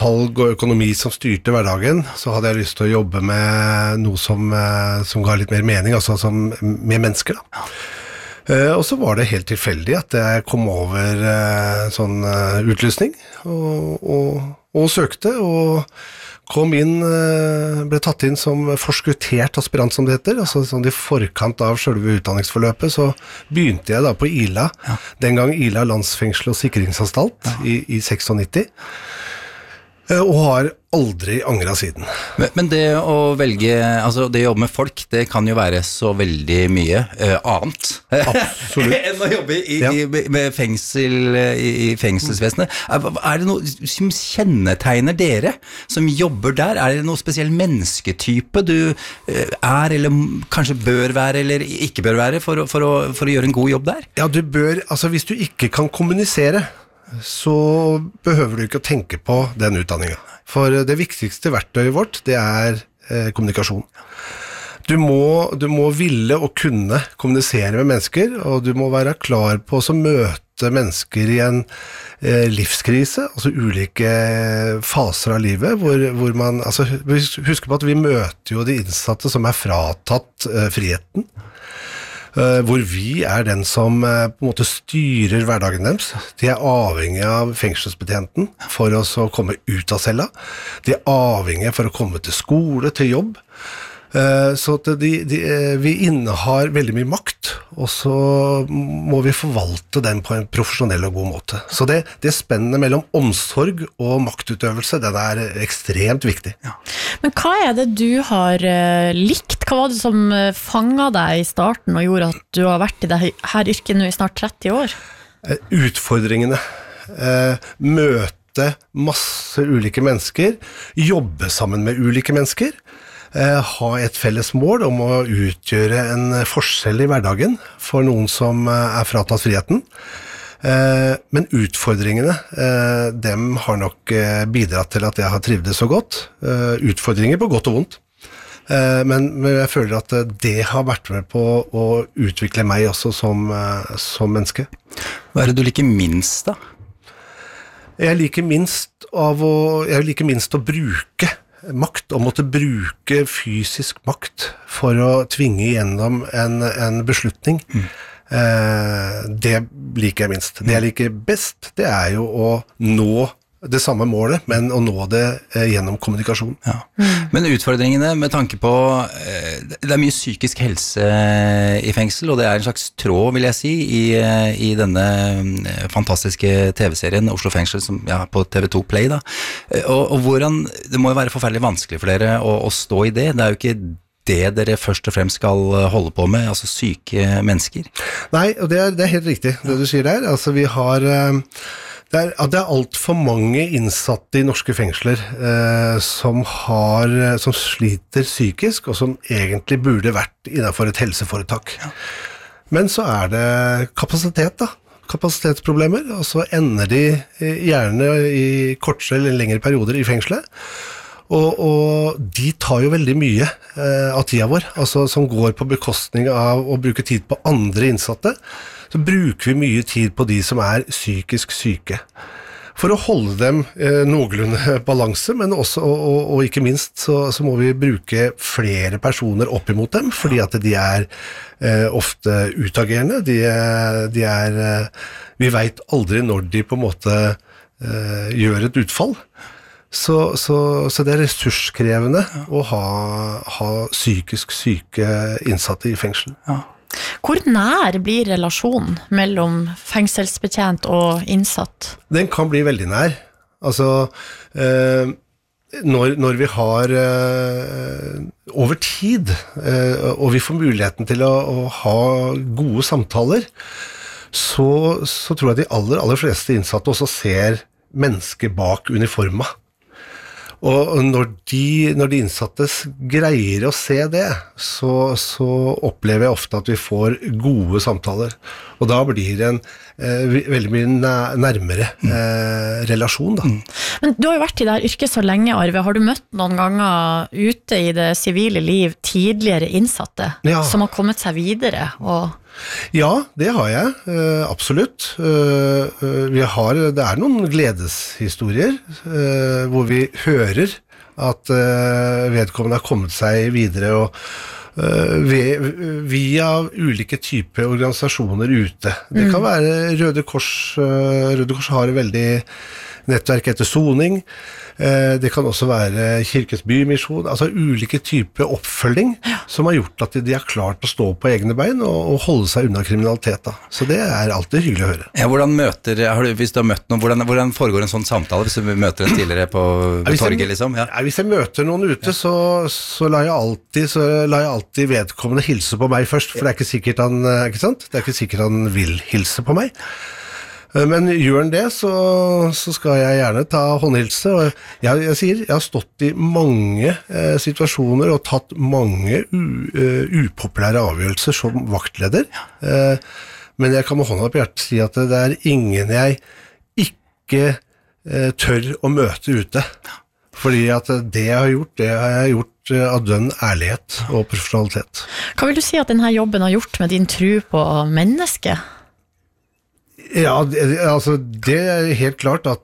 salg og økonomi som styrte hverdagen, så hadde jeg lyst til å jobbe med noe som ga litt mer mening, altså med mennesker da. Og så var det helt tilfeldig at jeg kom over sånn utlysning og søkte og kom inn, ble tatt inn som forskuttert aspirant som det heter, altså sånn i forkant av selve utdanningsforløpet, så begynte jeg da på ILA, den gang ILA Landsfengsel og Sikringsanstalt i 96, og har aldri angret siden. Men det å velge, altså det å jobbe med folk, det kan jo være så veldig mye annet. Absolutt. Enn å jobbe med fengsel i fengselsvesenet. Det noe som kjennetegner dere som jobber der? Det noe spesiell mennesketype du eller kanskje bør være, eller ikke bør være, for å gjøre en god jobb der? Ja, du bør, altså hvis du ikke kan kommunisere, så behøver du ikke å tenke på den utdanningen. For det viktigste verktøyet vårt, det kommunikasjon. Du må ville og kunne kommunisere med mennesker, og du må være klar på å møte mennesker i en livskrise, altså ulike faser av livet, hvor man, altså husk på at vi møter jo de innsatte som fratatt friheten, hvor vi den som på en måte styrer hverdagen deres. De avhengige av fengselsbetjenten for å komme ut av cella. De avhengige for å komme til skole, til jobb. Så at vi innehar veldig mye makt, og så må vi forvalte den på en profesjonell og god måte. Så det spennende mellom omsorg og maktutøvelse, den ekstremt viktig. Ja. Men hva det du har likt? Hva var det som fanget deg i starten og gjorde at du har vært i dette yrket nå i snart 30 år? Utfordringene. Møte masse ulike mennesker, jobbe sammen med ulike mennesker, ha et felles mål om å utgjøre en forskjell i hverdagen for noen som fratatt friheten. Men utfordringene, dem har nok bidratt til at jeg har trivdes så godt. Utfordringer på godt og vondt. Men jeg føler at det har vært med på å utvikle meg også som menneske. Hva det du liker minst da? Jeg liker minst å bruke makt, å måtte bruke fysisk makt for å tvinge gjennom en beslutning. Det liker jeg minst. Det jeg liker best, det jo å nå det samme målet, men å nå det gjennom kommunikasjon. Ja. Men utfordringene med tanke på, det mye psykisk helse i fengsel, og det en slags tråd, vil jeg si, i denne fantastiske TV-serien Oslo Fengsel, som på TV2 Play, da. Og hvordan, det må jo være forferdelig vanskelig for dere å stå i det. Det jo ikke det dere først og fremst skal holde på med, altså syke mennesker. Nei, og det helt riktig, det du sier der. Altså vi har... Det alt for mange innsatte i norske fengsler som sliter psykisk, og som egentlig burde vært innenfor et helseforetak. Ja. Men så det kapasitet da, kapasitetsproblemer, og så ender de gjerne i kortere eller lengre perioder i fengselet. Og de tar jo veldig mye av tida vår, altså som går på bekostning av å bruke tid på andre innsatte. Så bruker vi mye tid på de som psykisk syke. For å holde dem noenlunde balanse, men også, og ikke minst, så må vi bruke flere personer opp imot dem, fordi at de ofte utagerende. Vi vet aldri når de på en måte gjør et utfall. Så det ressurskrevende å ha psykisk syke innsatte i fengsel. Ja. Hvor nær blir relasjonen mellom fengselsbetjent og innsatt? Den kan bli veldig nær. Altså, når vi har over tid, og vi får muligheten til å ha gode samtaler, så tror jeg de aller fleste innsatte også ser mennesker bak uniforma. Og når de innsatte greier å se det, så opplever jeg ofte at vi får gode samtaler. Og da blir det en veldig mye nærmere relasjon da. Men du har jo vært i det her yrket så lenge, Arve. Har du møtt noen ganger ute i det sivile liv tidligere innsatte som har kommet seg videre og Ja, det har jeg, absolutt. Det er noen gledeshistorier hvor vi hører at vedkommende har kommet seg videre og via ulike typer organisasjoner ute. Det kan være Røde Kors. Røde Kors har et veldig nettverk etter soning. Det kan også være Kirkens Bymisjon, altså ulike typer oppfølging som har gjort at de har klart å stå på egne bein og holde seg unna kriminalitet. Da. Så det er alltid hyggelig å høre. Ja, hvis du har møtt noen, hvordan foregår en sånn samtale hvis du møter en tidligere på torget, liksom? Ja. Hvis jeg møter noen ute, så lar jeg alltid vedkommende hilse på meg først, for det er ikke sikkert han, ikke sant? Det er ikke sikkert han vil hilse på meg. Men gjør han det, så skal jeg gjerne ta håndhilse. Og jeg har stått i mange situasjoner og tatt mange upopulære avgjørelser som vaktleder. Men jeg kan med hånda på hjertet si at det er ingen jeg ikke tør å møte ute. Fordi at det jeg har gjort av dønn ærlighet og profesjonalitet. Hva vil du si at denne jobben har gjort med din tro på mennesket? Ja, altså det er helt klart at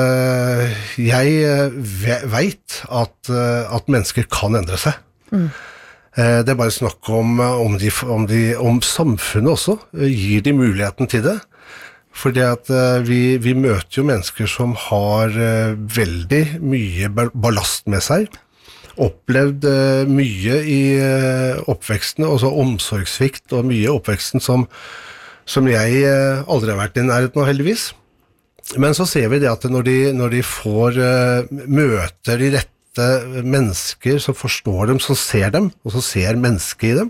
jeg vet at mennesker kan endre seg. Det er bare snakk om samfunnet også gir de muligheten til det. Fordi at vi møter jo mennesker som har veldig mye ballast med seg, opplevd mye i oppveksten, også omsorgssvikt og mye i oppveksten som jeg aldri har vært i nærheten av, heldigvis. Men så ser vi det at når de får møter de rette mennesker som forstår dem, som ser dem, og som ser mennesket i dem,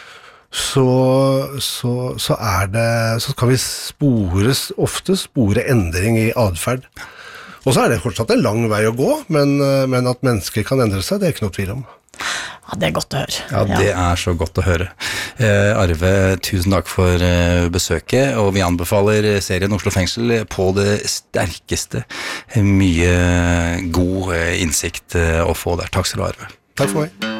så kan vi ofte spore endring i adferd. Og så er det fortsatt en lang vei å gå, men at mennesker kan endre seg, det er ikke noe tvil om. Ja, det er godt å høre. Ja, det er så godt å høre. Arve, tusen takk for besøket, og vi anbefaler serien Oslo Fengsel på det sterkeste. Mye god innsikt å få der. Takk skal du ha, Arve. Takk for meg.